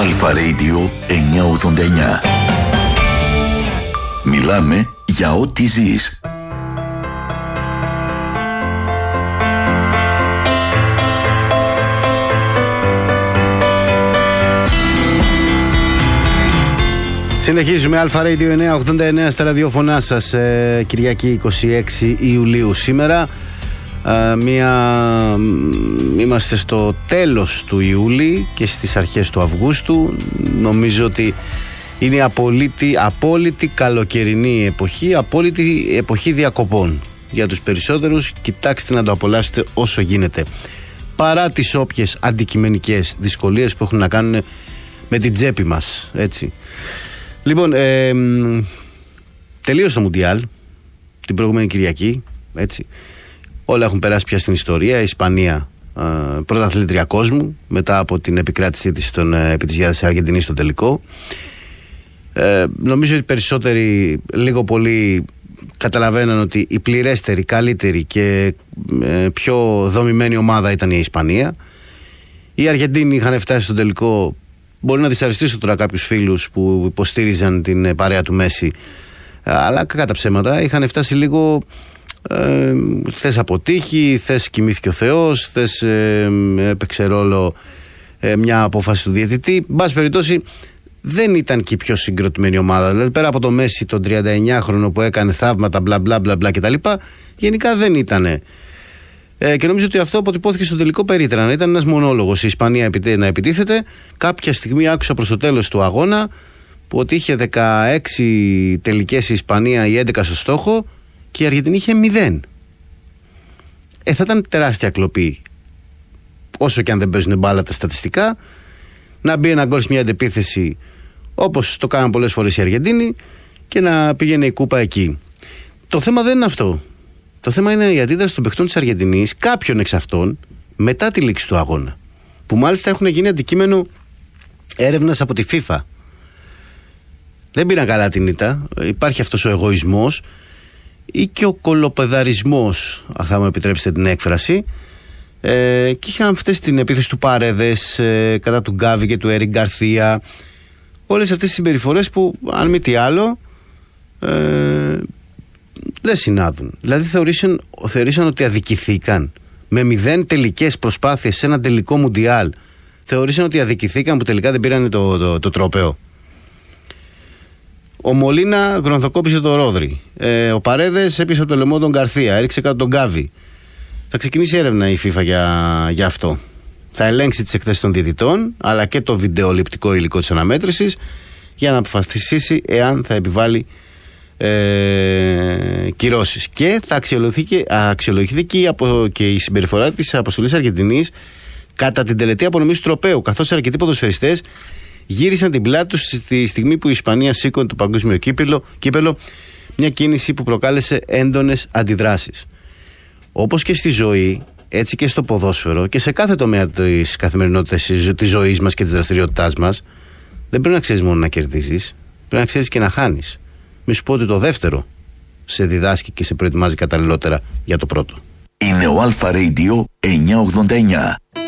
Αλφα Radio 989. Μιλάμε για ό,τι ζεις. Συνεχίζουμε Αλφα Radio 989 στα ραδιόφωνά σας, Κυριακή 26 Ιουλίου σήμερα. Είμαστε στο τέλος του Ιούλη και στις αρχές του Αυγούστου. Νομίζω ότι είναι απόλυτη καλοκαιρινή εποχή, απόλυτη εποχή διακοπών για τους περισσότερους. Κοιτάξτε να το απολαύσετε όσο γίνεται, παρά τις όποιες αντικειμενικές δυσκολίες που έχουν να κάνουν με την τσέπη μας, έτσι. Λοιπόν, τελείωσε το Μουντιάλ την προηγούμενη Κυριακή, έτσι. Όλα έχουν περάσει πια στην ιστορία. Η Ισπανία πρωταθλήτρια κόσμου μετά από την επικράτησή της επί της Γιάδας Αργεντινής στο τελικό. Νομίζω ότι οι περισσότεροι λίγο πολύ καταλαβαίναν ότι η πληρέστερη, καλύτερη και πιο δομημένη ομάδα ήταν η Ισπανία. Οι Αργεντίνοι είχαν φτάσει στο τελικό. Μπορεί να δυσαρεστήσω τώρα κάποιους φίλους που υποστήριζαν την παρέα του Μέση, αλλά κατά ψέματα είχαν φτάσει λίγο. Θες αποτύχει, θες κοιμήθηκε ο Θεός, θες έπαιξε ρόλο μια απόφαση του διαιτητή. Εν πάση περιπτώσει, δεν ήταν και η πιο συγκροτημένη ομάδα. Δηλαδή, πέρα από το Μέση, τον 39χρονο που έκανε θαύματα, μπλα μπλα μπλα μπλα κτλ., γενικά δεν ήτανε. Και νομίζω ότι αυτό αποτυπώθηκε στο τελικό περίτρανα. Ήταν ένας μονόλογος. Η Ισπανία να επιτίθεται. Κάποια στιγμή άκουσα προς το τέλος του αγώνα που ότι είχε 16 τελικές η Ισπανία, ή 11 στο στόχο, και η Αργεντινή είχε 0. Θα ήταν τεράστια κλοπή, όσο και αν δεν παίζουν μπάλα τα στατιστικά, να μπει ένα γκολ σε μια αντεπίθεση όπως το κάναν πολλές φορές οι Αργεντίνοι και να πήγαινε η κούπα εκεί. Το θέμα δεν είναι αυτό. Το θέμα είναι η αντίδραση των παιχτών της Αργεντινής, κάποιων εξ αυτών, μετά τη λήξη του αγώνα, που μάλιστα έχουν γίνει αντικείμενο έρευνας από τη FIFA. Δεν πήραν καλά την ήττα. Υπάρχει αυτός ο εγωισμός ή και ο κολοπεδαρισμός, αν θα μου επιτρέψετε την έκφραση, και είχαν αυτές την επίθεση του Παρέδες κατά του Γκάβι και του Έρικ Γκαρθία. Όλες αυτές τις συμπεριφορές που, αν μη τι άλλο, δεν συνάδουν. Δηλαδή θεωρήσαν ότι αδικηθήκαν με 0 τελικές προσπάθειες σε ένα τελικό Μουντιάλ. Θεωρήσαν ότι αδικηθήκαν που τελικά δεν πήραν το τρόπαιο. Ο Μολίνα γρονθοκόπησε το Ρόδρι. Ο Παρέδες έπιασε από το λαιμό τον Γκαρθία, έριξε κάτω τον Γκάβι. Θα ξεκινήσει έρευνα η FIFA για αυτό. Θα ελέγξει τις εκθέσεις των διαιτητών, αλλά και το βιντεοληπτικό υλικό της αναμέτρησης, για να αποφασίσει εάν θα επιβάλλει κυρώσεις. Και θα αξιολογηθεί και η συμπεριφορά της αποστολής Αργεντινής κατά την τελετή απονομής του τροπαίου, καθώς οι αρκετοί ποδοσφαιριστές γύρισαν την πλάτη τους στη στιγμή που η Ισπανία σήκωνε το παγκόσμιο κύπελο, μια κίνηση που προκάλεσε έντονες αντιδράσεις. Όπως και στη ζωή, έτσι και στο ποδόσφαιρο και σε κάθε τομέα της καθημερινότητας της ζωής μας και της δραστηριότητάς μας, δεν πρέπει να ξέρεις μόνο να κερδίζεις, πρέπει να ξέρεις και να χάνεις. Μη σου πω ότι το δεύτερο σε διδάσκει και σε προετοιμάζει καταλληλότερα για το πρώτο. Είναι ο Αλφα Radio 989.